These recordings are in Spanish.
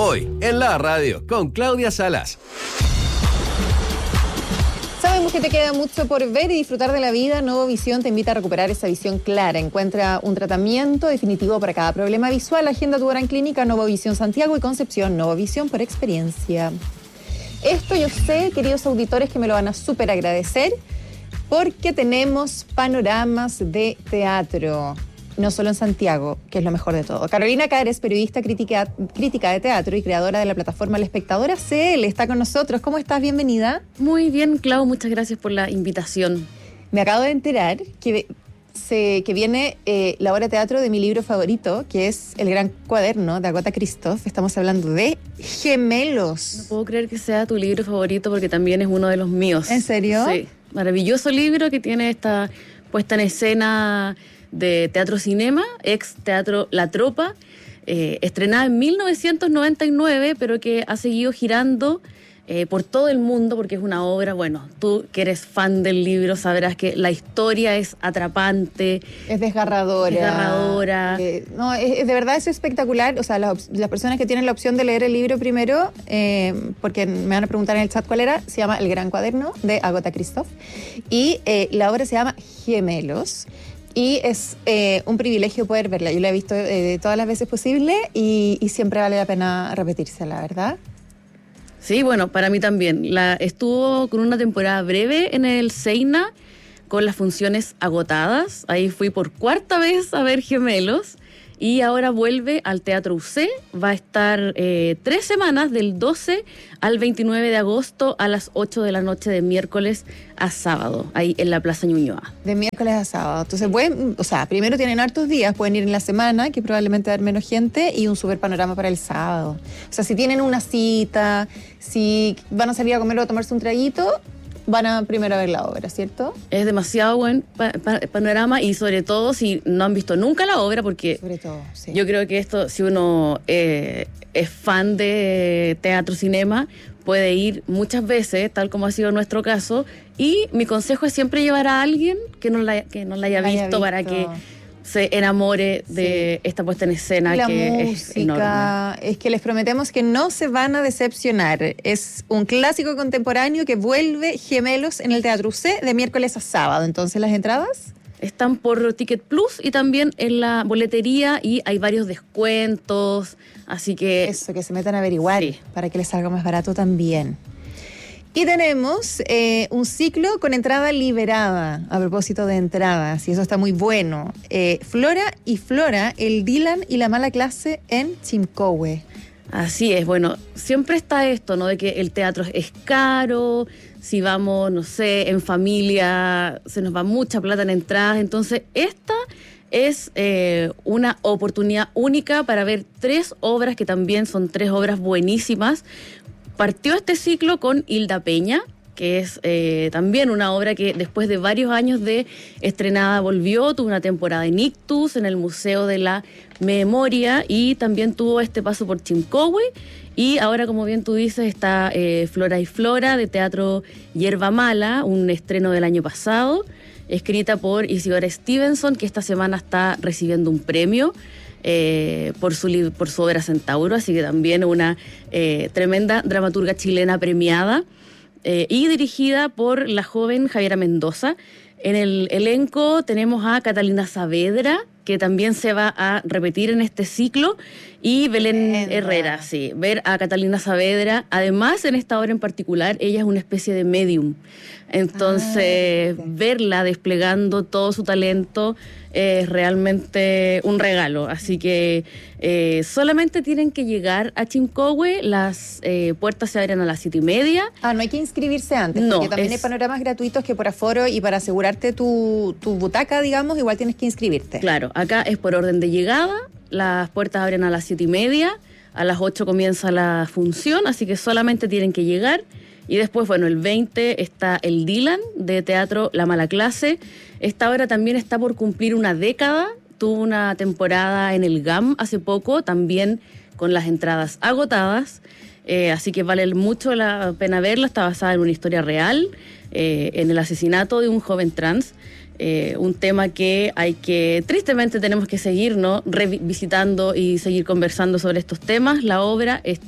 Hoy, en la radio, con Claudia Salas. Sabemos que te queda mucho por ver y disfrutar de la vida. Nuevo Visión te invita a recuperar esa visión clara. Encuentra un tratamiento definitivo para cada problema visual. Agenda tu hora en clínica Nuevo Visión Santiago y Concepción. Nuevo Visión por experiencia. Esto yo sé, queridos auditores, que me lo van a súper agradecer porque tenemos panoramas de teatro. No solo en Santiago, que es lo mejor de todo. Carolina Caer es periodista crítica de teatro y creadora de la plataforma La Espectadora CL. Está con nosotros. ¿Cómo estás? Bienvenida. Muy bien, Clau. Muchas gracias por la invitación. Me acabo de enterar que viene la obra de teatro de mi libro favorito, que es El Gran Cuaderno, de Agatha Christoph. Estamos hablando de Gemelos. No puedo creer que sea tu libro favorito porque también es uno de los míos. ¿En serio? Sí. Maravilloso libro que tiene esta puesta en escena de Teatro Cinema, ex Teatro La Tropa, estrenada en 1999, pero que ha seguido girando por todo el mundo porque es una obra, bueno, tú que eres fan del libro sabrás que la historia es atrapante. Es desgarradora. No, de verdad es espectacular. O sea, las personas que tienen la opción de leer el libro primero, porque me van a preguntar en el chat cuál era, se llama El Gran Cuaderno, de Agatha Christoph, y la obra se llama Gemelos. Y es un privilegio poder verla. Yo la he visto todas las veces posible y siempre vale la pena repetírsela, ¿verdad? Sí, bueno, para mí también. Estuvo con una temporada breve en el Seina con las funciones agotadas. Ahí fui por cuarta vez a ver Gemelos y ahora vuelve al Teatro UC. Va a estar 3 semanas, del 12 al 29 de agosto a las 8 de la noche de miércoles a sábado, ahí en la Plaza Ñuñoa. De miércoles a sábado. Entonces, primero tienen hartos días, pueden ir en la semana, que probablemente va a haber menos gente, y un super panorama para el sábado. O sea, si tienen una cita, si van a salir a comer o a tomarse un traguito, van a primero a ver la obra, ¿cierto? Es demasiado buen panorama y sobre todo si no han visto nunca la obra, porque sobre todo, sí. Yo creo que esto, si uno es fan de teatro, cinema, puede ir muchas veces, tal como ha sido nuestro caso, y mi consejo es siempre llevar a alguien que no la haya visto para que se enamore de esta puesta en escena que es enorme. Es que les prometemos que no se van a decepcionar. Es un clásico contemporáneo que vuelve, Gemelos, en el Teatro UC de miércoles a sábado. Entonces, ¿las entradas? Están por Ticket Plus y también en la boletería y hay varios descuentos, así que... Eso, que se metan a averiguar, sí, para que les salga más barato también. Y tenemos un ciclo con entrada liberada, a propósito de entradas, y eso está muy bueno. Flora y Flora, el Dylan y la mala clase en Chimcowe. Así es, bueno, siempre está esto, ¿no? De que el teatro es caro, si vamos, no sé, en familia, se nos va mucha plata en entradas, entonces esta es una oportunidad única para ver 3 obras que también son 3 obras buenísimas. Partió este ciclo con Hilda Peña, que es también una obra que después de varios años de estrenada volvió, tuvo una temporada en Ictus, en el Museo de la Memoria, y también tuvo este paso por Chimcowe, y ahora, como bien tú dices, está Flora y Flora, de Teatro Hierba Mala, un estreno del año pasado, escrita por Isidora Stevenson, que esta semana está recibiendo un premio por su obra Centauro, así que también una tremenda dramaturga chilena premiada, y dirigida por la joven Javiera Mendoza. En el elenco tenemos a Catalina Saavedra, que también se va a repetir en este ciclo, y Belén Herrera, sí. Ver a Catalina Saavedra, además en esta obra en particular, ella es una especie de medium. Entonces, verla desplegando todo su talento es realmente un regalo. Así que solamente tienen que llegar a Chimcowe, las puertas se abren a las 7:30. No hay que inscribirse antes, no, porque también hay panoramas gratuitos que por aforo y para asegurarte tu butaca, digamos, igual tienes que inscribirte. Claro, acá es por orden de llegada, las puertas abren a las 7:30, a las 8 comienza la función, así que solamente tienen que llegar. Y después, bueno, el 20 está el Dylan, de Teatro La Mala Clase. Esta obra también está por cumplir una década, tuvo una temporada en el GAM hace poco, también con las entradas agotadas, así que vale mucho la pena verla. Está basada en una historia real, en el asesinato de un joven trans. un tema que tristemente tenemos que seguir, ¿no? Revisitando y seguir conversando sobre estos temas. La obra es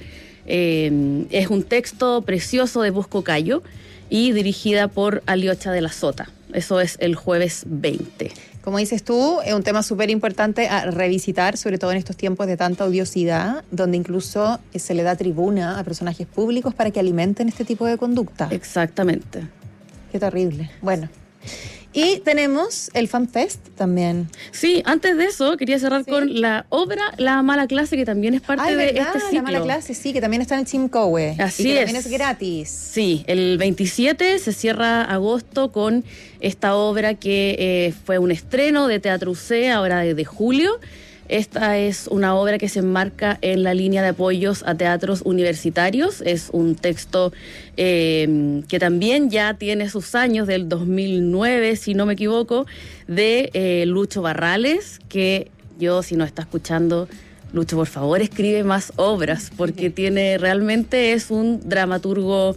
un texto precioso de Bosco Cayo y dirigida por Aliocha de la Sota. Eso es el jueves 20. Como dices tú, es un tema súper importante a revisitar, sobre todo en estos tiempos de tanta odiosidad, donde incluso se le da tribuna a personajes públicos para que alimenten este tipo de conducta. Exactamente. Qué terrible. Bueno. Y tenemos el FanFest también. Sí, antes de eso quería cerrar con la obra La Mala Clase, que también es parte de este ciclo. La Mala Clase, sí, que también está en el Chimcowe. Así y que es. También es gratis. Sí, el 27 se cierra agosto con esta obra que fue un estreno de Teatro UC ahora de julio. Esta es una obra que se enmarca en la línea de apoyos a teatros universitarios. Es un texto que también ya tiene sus años, del 2009, si no me equivoco, de Lucho Barrales, que yo, si no está escuchando, Lucho, por favor, escribe más obras, porque realmente es un dramaturgo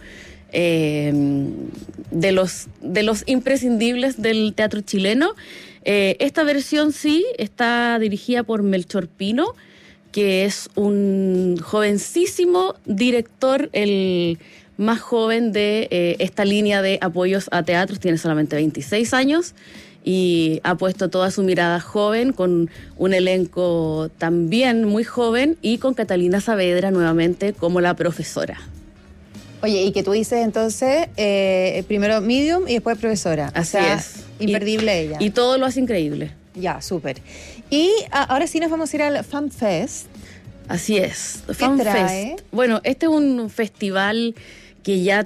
de los imprescindibles del teatro chileno. Esta versión sí está dirigida por Melchor Pino, que es un jovencísimo director, el más joven de esta línea de apoyos a teatros. Tiene solamente 26 años y ha puesto toda su mirada joven, con un elenco también muy joven y con Catalina Saavedra nuevamente como la profesora. Oye, y que tú dices entonces, primero medium y después profesora. Así es. Imperdible ella. Y todo lo hace increíble. Ya, súper. Y ahora sí nos vamos a ir al FanFest. Así es. ¿Qué FanFest. trae? Bueno, este es un festival que ya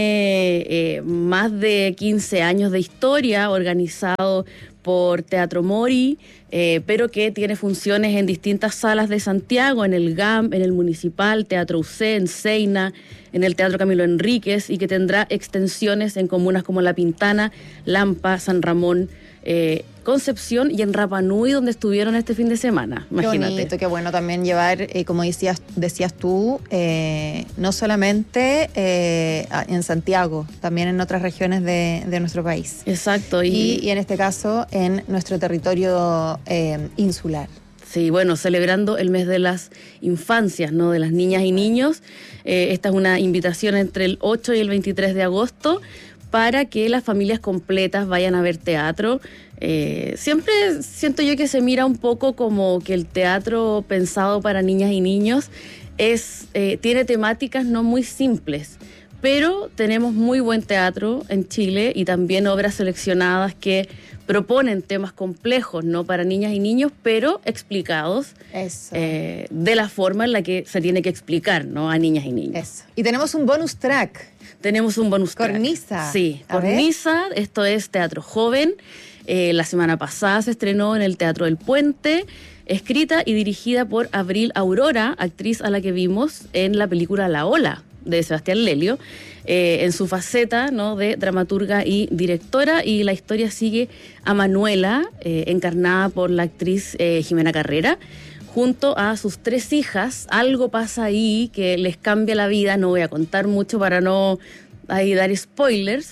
tiene más de 15 años de historia, organizado por Teatro Mori, pero que tiene funciones en distintas salas de Santiago, en el GAM, en el Municipal, Teatro UC, en Seina, en el Teatro Camilo Enríquez, y que tendrá extensiones en comunas como La Pintana, Lampa, San Ramón, Concepción y en Rapa Nui, donde estuvieron este fin de semana. Imagínate. Qué bonito, qué bueno también llevar, como decías tú, no solamente en Santiago, también en otras regiones de nuestro país. Exacto. Y en este caso en nuestro territorio insular. Sí, bueno, celebrando el mes de las infancias, ¿no? De las niñas y niños. Esta es una invitación entre el 8 y el 23 de agosto para que las familias completas vayan a ver teatro. Siempre siento yo que se mira un poco como que el teatro pensado para niñas y niños tiene temáticas no muy simples, pero tenemos muy buen teatro en Chile y también obras seleccionadas que proponen temas complejos, ¿no? Para niñas y niños, pero explicados de la forma en la que se tiene que explicar, ¿no? A niñas y niños. Eso. Y tenemos un bonus track. Tenemos un bonus track. Cornisa. Sí, Cornisa. Esto es teatro joven. La semana pasada se estrenó en el Teatro del Puente, escrita y dirigida por Abril Aurora, actriz a la que vimos en la película La Ola, de Sebastián Lelio, en su faceta, ¿no? De dramaturga y directora, y la historia sigue a Manuela, encarnada por la actriz Jimena Carrera, junto a sus 3 hijas. Algo pasa ahí que les cambia la vida, no voy a contar mucho para no ahí dar spoilers,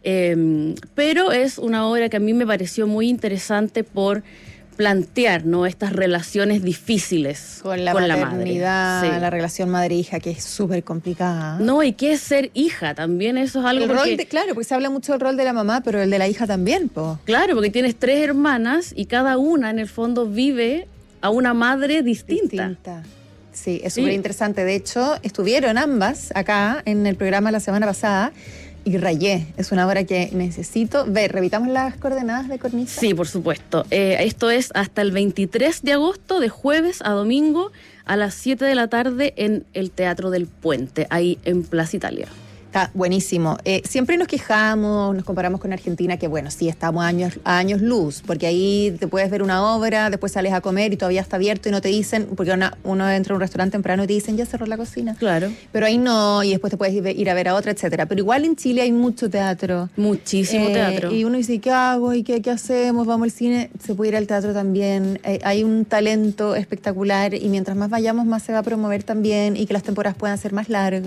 pero es una obra que a mí me pareció muy interesante por plantear, ¿no? Estas relaciones difíciles con la maternidad, madre. Sí. La relación madre-hija, que es súper complicada. No, y qué es ser hija también, eso es algo Claro, porque se habla mucho del rol de la mamá, pero el de la hija también, po. Claro, porque tienes 3 hermanas y cada una en el fondo vive a una madre distinta. Sí, es súper interesante. De hecho, estuvieron ambas acá en el programa la semana pasada. Y rayé, es una obra que necesito ver. ¿Repitamos las coordenadas de Cornisa? Sí, por supuesto. Esto es hasta el 23 de agosto, de jueves a domingo, a las 7 de la tarde en el Teatro del Puente, ahí en Plaza Italia. Está buenísimo. Siempre nos quejamos, nos comparamos con Argentina, que bueno, sí, estamos a años luz, porque ahí te puedes ver una obra, después sales a comer y todavía está abierto y no te dicen, porque uno entra a un restaurante temprano y te dicen, ya cerró la cocina. Claro. Pero ahí no, y después te puedes ir a ver a otra, etcétera. Pero igual en Chile hay mucho teatro. Muchísimo teatro. Y uno dice, ¿qué hago? ¿Y qué hacemos? ¿Vamos al cine? Se puede ir al teatro también. Hay un talento espectacular y mientras más vayamos, más se va a promover también y que las temporadas puedan ser más largas.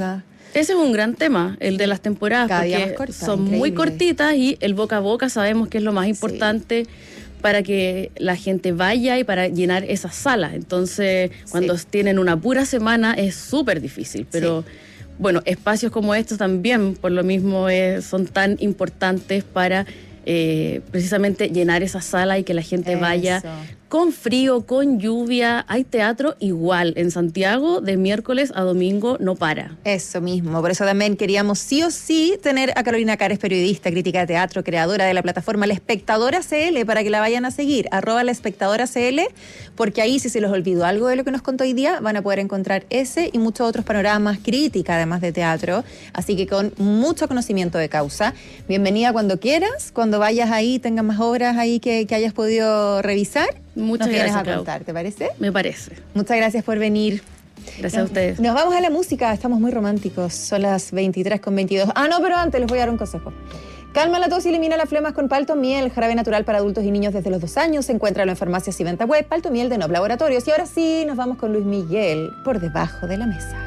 Ese es un gran tema, el de las temporadas, Cada día porque más cortas, son muy increíble. cortitas y el boca a boca sabemos que es lo más importante para que la gente vaya y para llenar esas salas. Entonces, cuando tienen una pura semana es súper difícil, pero bueno, espacios como estos también, por lo mismo, son tan importantes para precisamente llenar esa sala y que la gente vaya con frío, con lluvia. Hay teatro igual en Santiago de miércoles a domingo, no para. Eso mismo, por eso también queríamos sí o sí tener a Carolina Cares, periodista, crítica de teatro, creadora de la plataforma La Espectadora CL, para que la vayan a seguir, @La Espectadora CL, porque ahí, si se les olvidó algo de lo que nos contó hoy día, van a poder encontrar ese y muchos otros panoramas, crítica además de teatro, así que con mucho conocimiento de causa. Bienvenida cuando quieras, cuando vayas ahí, tengas más obras ahí que hayas podido revisar. Muchas nos vienes gracias, a Clau. contar, ¿te parece? Me parece. Muchas gracias por venir. Gracias a ustedes. Nos vamos a la música, estamos muy románticos. Son las 23:22. No, pero antes les voy a dar un consejo. Calma la tos y elimina las flemas con Palto Miel, jarabe natural para adultos y niños desde los 2 años. Encuéntralo en farmacias y venta web. Palto Miel de Nob Laboratorios. Y ahora sí, nos vamos con Luis Miguel, Por debajo de la mesa.